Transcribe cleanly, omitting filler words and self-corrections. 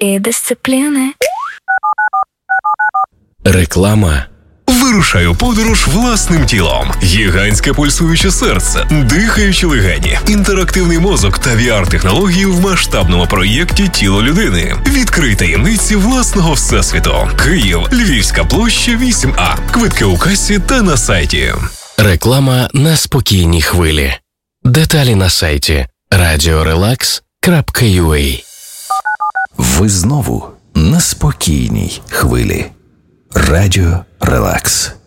і дисципліни. Реклама. Вирушай у подорож власним тілом. Гігантське пульсуюче серце, дихаючі легені, інтерактивний мозок та VR-технології в масштабному проєкті «Тіло людини». Відкрий таємниці власного всесвіту. Київ, Львівська площа, 8А. Квитки у касі та на сайті. Реклама на спокійній хвилі. Деталі на сайті radiorelax.ua. Ви знову на спокійній хвилі. Радіо Релакс.